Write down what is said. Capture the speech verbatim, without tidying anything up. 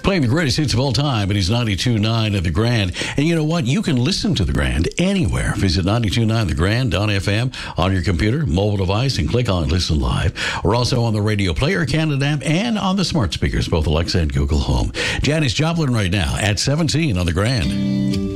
Playing the greatest hits of all time, but he's ninety-two point nine at The Grand. And you know what? You can listen to The Grand anywhere. Visit ninety-two point nine The Grand on F M on your computer, mobile device, and click on Listen Live. We're also on the Radio Player Canada app and on the smart speakers, both Alexa and Google Home. Janis Joplin right now at seventeen on The Grand.